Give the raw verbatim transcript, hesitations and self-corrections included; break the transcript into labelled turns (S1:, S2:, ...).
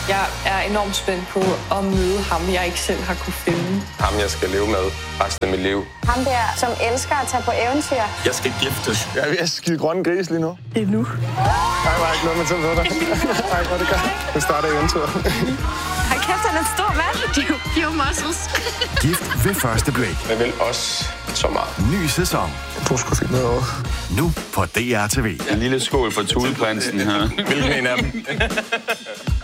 S1: Jeg er enormt spændt på at møde ham, jeg ikke selv har kunne finde.
S2: Ham, jeg skal leve med resten af mit liv.
S3: Ham der, som elsker at tage på eventyr.
S2: Jeg skal giftes.
S4: Jeg er ved at skide grønne gris lige nu.
S1: Endnu.
S4: Nej, var ikke noget med til på dig. Nej, hvor er det godt. Nu starter eventyret.
S3: Ej, kæft, han er en stor mand.
S5: Pure muscles.
S6: Gift ved første blik.
S2: Jeg vil også så meget.
S6: Ny sæson.
S4: Du skulle finde noget over.
S6: Nu på D R T V.
S7: En lille skål for tudeprinsen her.
S2: Hvilken en af dem?